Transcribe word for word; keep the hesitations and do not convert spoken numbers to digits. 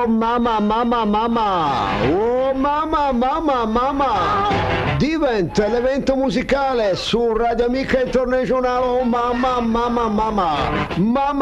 Oh mamma, mamma, mamma. Oh mamma, mamma, mamma. Diventa l'evento musicale su Radio Amica Internazionale. Oh mamma, mamma, mamma. Mamma.